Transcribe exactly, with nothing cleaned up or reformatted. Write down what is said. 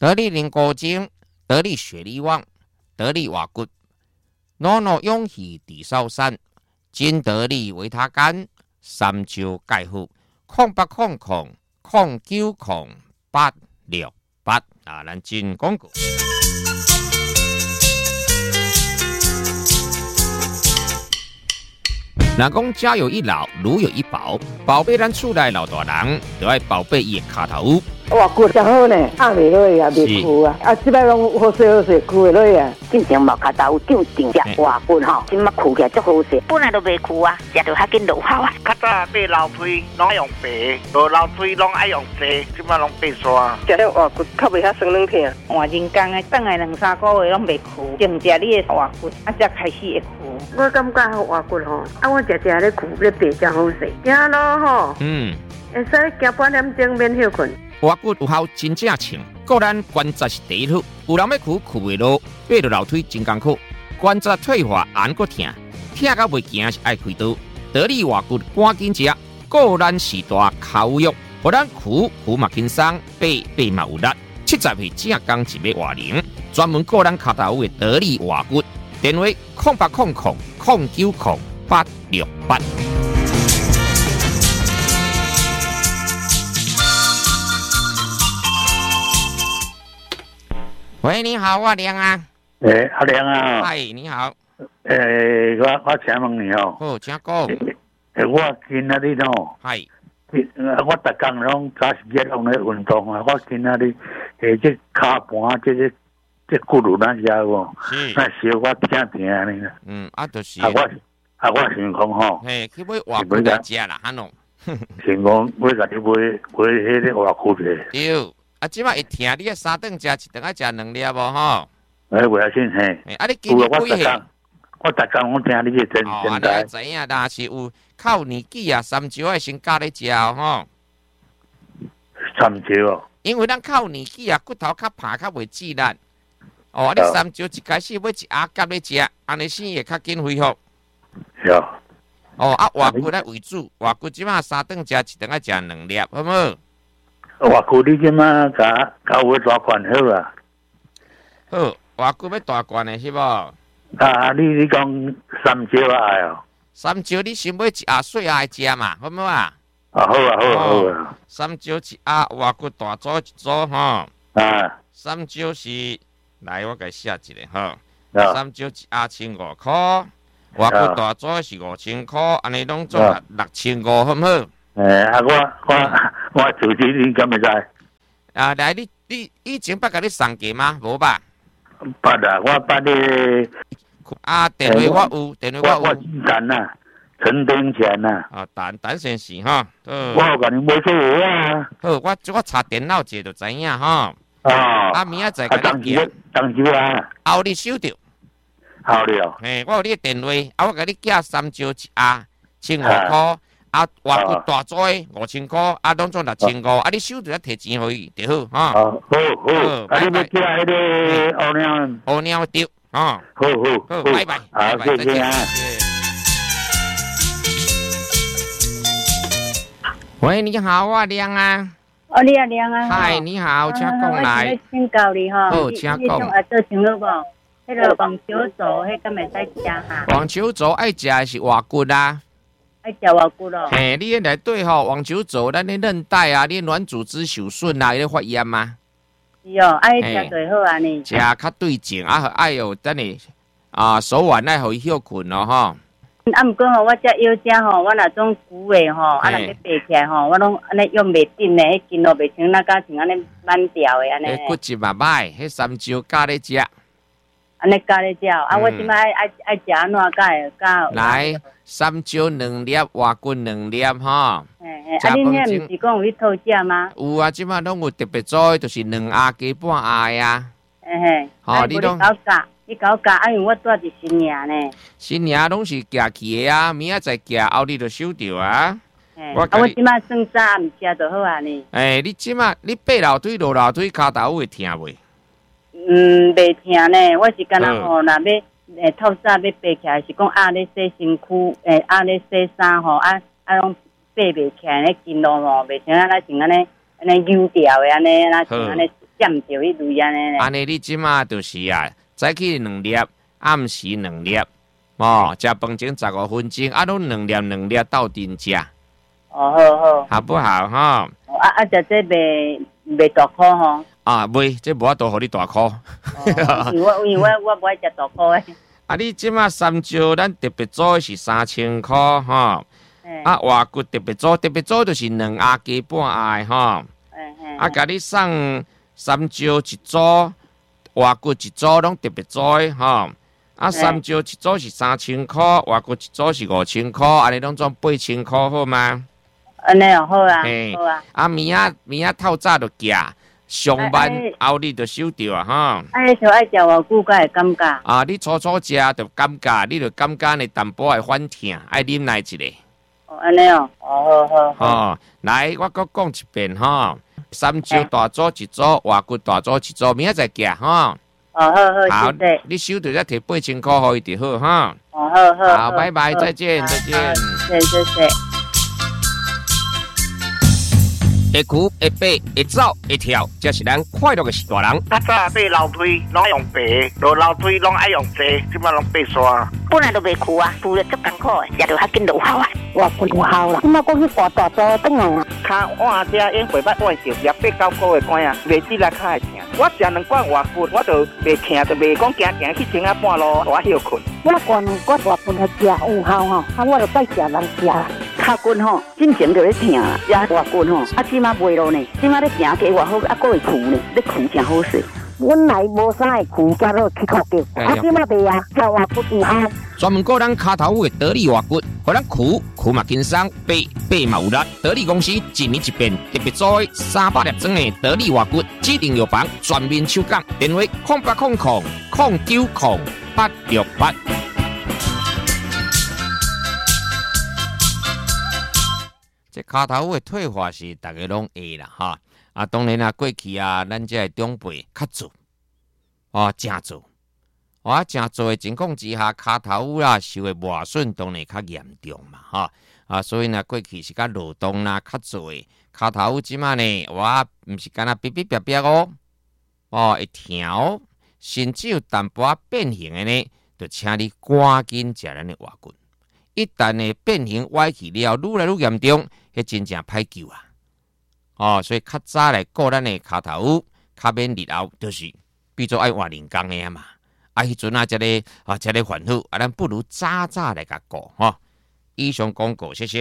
得力宁古精，得力雪力旺，得力瓦骨，诺诺勇气地少山，金得力维他干，三招盖护，空八空空，空九空八六八啊，咱进广告。人讲家有一老，如有一宝，宝贝咱厝内老大人，就要宝贝伊的脚头。 哇，骨真好呢，压袂落啊，袂枯啊，啊，即摆拢好势好势，枯会落啊。 进前毛脚头有长定只哇骨吼，即马枯起来足好势，本来都袂枯啊，食着较紧落效啊。 较早买老腿拢爱用白，无老腿拢爱用细，即马拢变刷。 食了哇骨较袂遐酸软疼。 换人工的，等下两三个月拢袂枯，净食你的哇骨，啊才开始会枯。 我感觉好哇骨吼，啊我食食咧枯咧白真好势，行咯吼。 嗯， 会使行半点钟免休困。 瓦骨有效真正清，个咱关节是第一好。有人要苦苦袂落，爬着楼梯真艰苦，关节退化按个疼，疼到袂行是爱开刀。得力瓦骨赶紧食，个咱时大口肉，互咱苦苦嘛轻松，爬爬嘛有力。七十岁正刚一要活龄，专门个咱脚头的得力瓦骨，电话空八空空空九空八六八。喂，你好，我梁啊。 诶、欸，阿梁啊。 嗨，你好。 诶、欸，我我请问你哦。 好，请讲。 诶，我今仔日哦。 嗨。 我逐工拢早时节拢咧运动啊，我今仔日诶，这骹盘这这这骨头那些无，那小我疼疼呢。 嗯，啊，就是。 啊，我啊，我想讲吼。 嘿，去买外骨来食啦，哈喏。 想讲要甲你买买迄个外骨的。 对。啊，即摆会疼，你啊三顿食一顿，啊食两粒无吼？ 诶，袂要紧嘿。 啊，你今年几岁？ 我逐工我听你个真哦， 真啊，你知影，但是有靠年纪啊，三招爱先教你食吼。 三招哦。 因为咱靠年纪啊，骨头较怕，较袂自然。哦，啊，你三招一开始要一鸭夹咧食，安尼生会较紧恢复。 是哦。 哦，啊，外骨来为主，外骨即摆三顿食一顿，啊食两粒，好无？ 外骨你即马甲甲有大罐好啊？ 好，外骨要大罐的是无？ 啊，你你讲三招啊哦？ 三招你先买一盒细盒的食嘛，好唔好啊？ 啊好啊好啊好啊！ 三招一盒，外骨大组一组吼。 啊。三招是，来我甲写一个吼。三招一盒千五箍，外骨大组是五千箍，安尼拢总六千五，好唔好？ 诶，啊，我我我做这你敢会知？ 啊，来，你你以前捌甲你送过吗？无吧？ 捌啊，我捌你。 啊，电话我有，电话我有。 我等啊，陈登前呐。 啊，等等先是哈。 我有甲你买做伙啊。 好，我我查电脑者就知影哈。 哦。 啊，明仔载甲你寄。 当时啊。 后日收到。 好了。 嘿，我有你电话，啊，我甲你寄三招一盒，千五箍。啊，外骨大组的五千块，啊，当做六千五，啊，你收着摕钱给伊就好，哈。 好，好，啊，你要寄迄个乌鸟， 乌鸟丢，哈。 好好好，拜拜， 拜拜，再见。 喂，你好，我亮啊。 哦，你好，亮啊。 嗨，你好，请讲来。 我请教你哈。 好，请讲。 你种啊做清楚无？迄个黄球座，迄敢会使食哈？ 黄球座爱食的是外骨啊。 爱食外骨咯。 嘿，你内底吼，网球肘，咱的韧带啊，你软组织受损啊，你发炎吗？ 是哦，爱食最好啊你。 食较对症啊，爱有等你啊手腕爱互伊休困咯吼。 啊，毋过吼，我只腰只吼，我若种骨诶吼，啊若要爬起来吼，我拢安尼用袂紧诶，迄筋络袂像那甲像安尼慢调诶安尼。 骨质嘛歹，迄三招加咧食。 安尼加咧食，啊我即摆爱爱爱食安怎加会加？ 来。三招两粒，外骨两粒哈。 嘿嘿，啊，恁遐毋是讲有去偷食吗？ 有啊，即摆拢有特别做，就是两鸭加半鸭呀。 嘿嘿， 好，你拢搞教，你搞教，啊，因为我住伫新营呢。 新营拢是夹起的啊，明仔载夹后日就收到啊。 我啊，我即摆算早暗食就好啊呢。 诶，你即摆你爬楼梯落楼梯，骹头会疼袂？ 嗯，袂疼呢，我是干那吼，若要。诶，透早要爬起来是讲压咧洗身躯，诶，压咧洗衫吼，啊啊，拢爬袂起来，咧筋络吼，袂像啊，咱像安尼安尼扭掉诶，安尼，那像安尼， 减少一类安尼咧。 安尼你即马就是啊，早起两粒，暗时两粒，哦，食饭前十五分钟，啊，拢两粒两粒斗阵食。 哦，好好， 好不好哈？ 啊啊，就这袂袂大颗吼。 啊，袂，这无法度互你大颗。 因为我因为我不爱食大颗诶。 啊，你即马三招，咱特别做是三千块哈。啊，外骨特别做，特别做就是两鸭加半鸭哈。啊，甲你送三招一组，外骨一组拢特别做诶哈。啊，三招一组是三千块，外骨一组是五千块，安尼拢总八千块好吗？ 安尼哦，好啊，好啊。 啊，明仔明仔透早就寄，上班后日就收到啊，哈。 哎，就爱食偌久才会感觉。 啊，你初初食就感觉，你就感觉你淡薄会反痛，爱忍耐一下。 哦，安尼哦，哦，好好。 哦，来，我搁讲一遍哈，三招大组一组，外骨大组一组，明仔再寄哈。 哦，好好， 好，你收到再摕八千块互伊就好哈。 哦，好好。 好，拜拜，再见，再见。 谢谢谢。 会哭会爬会走会跳，这是咱快乐的大人。 较早爬楼梯拢用爬，落楼梯拢爱用坐，即摆拢爬山。 本来都袂哭啊，扶了足艰苦的，也就较紧落效啊。 我不有效啦，今仔讲去大大做转来啊。 骹换只用八百换着，也八九个月关啊，袂止来骹会疼。我食两罐外骨，我就袂疼，就袂讲行行去前啊半路我休困。 我灌两罐外骨来食有效吼，啊我就再食人食啦。 骹骨吼，进前就咧疼啦，也外骨吼，啊即马袂咯呢，即马咧行加偌好，啊佫会哭呢，咧哭真好势。 阮来无啥会哭，加落去哭着，啊即马袂啊，食外骨有效。 专门顾咱骹头骨的得力外骨，互咱苦苦嘛轻松，爬爬嘛有力。得力公司一年一变，特别做的三百粒装的得力外骨，指定药房全面抽奖，电话空八空空空九空八六八。这骹头骨的退化是大家拢会啦哈。啊，当然啊，过去啊，咱这长辈较做，哦，正做。我正做的情况之下，骹头啦受的磨损当然较严重嘛，哈啊，所以呢，过去是甲劳动啦较做的骹头即马呢，我毋是干那哔哔哔哔哦，哦会疼哦，甚至有淡薄变形的呢，就请你赶紧食咱的外骨。一旦呢变形歪去了，愈来愈严重，迄真正歹救啊！哦，所以较早来顾咱的骹头，较免日后就是比做爱换人工的嘛。啊，迄阵啊，这个啊，这个烦恼啊，咱不如早早来甲顾吼。以上广告，谢谢。